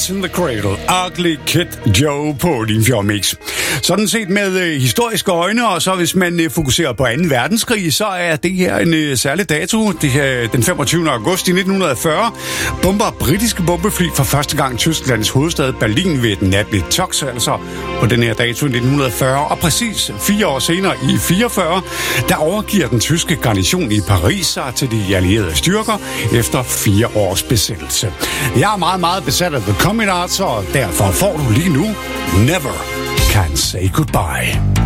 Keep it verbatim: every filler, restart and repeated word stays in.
Cats in the Cradle, Ugly Kid Joe på Limfjord Mix. Sådan set med øh, historiske øjne, og så hvis man øh, fokuserer på anden verdenskrig, så er det her en øh, særlig dato. Det her, den femogtyvende august i nitten fyrre bomber britiske bombefly for første gang Tysklands hovedstad Berlin ved et natligt togt, altså på den her dato i nitten fyrre. Og præcis fire år senere i fireogfyrre, der overgiver den tyske garnison i Paris sig til de allierede styrker efter fire års besættelse. Jeg er meget, meget besat af The Communards, og derfor får du lige nu Never Can Say Goodbye.